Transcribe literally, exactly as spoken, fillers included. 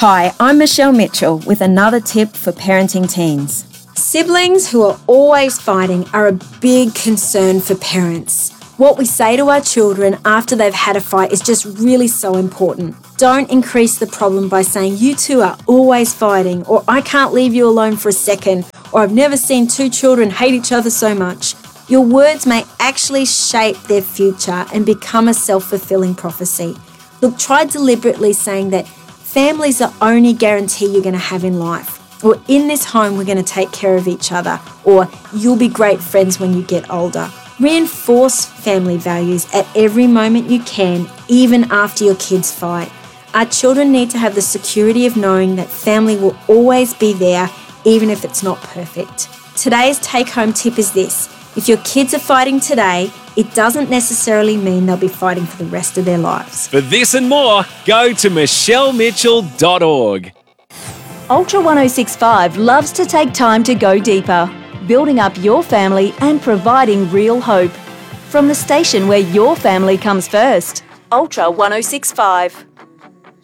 Hi, I'm Michelle Mitchell with another tip for parenting teens. Siblings who are always fighting are a big concern for parents. What we say to our children after they've had a fight is just really so important. Don't increase the problem by saying, "You two are always fighting," or "I can't leave you alone for a second," or "I've never seen two children hate each other so much." Your words may actually shape their future and become a self-fulfilling prophecy. Look, try deliberately saying that family's the only guarantee you're going to have in life, or "in this home we're going to take care of each other," or "you'll be great friends when you get older." Reinforce family values at every moment you can, even after your kids fight. Our children need to have the security of knowing that family will always be there, even if it's not perfect. Today's take-home tip is this: if your kids are fighting today, it doesn't necessarily mean they'll be fighting for the rest of their lives. For this and more, go to michelle mitchell dot org. Ultra one oh six point five loves to take time to go deeper, building up your family and providing real hope. From the station where your family comes first, Ultra one oh six point five.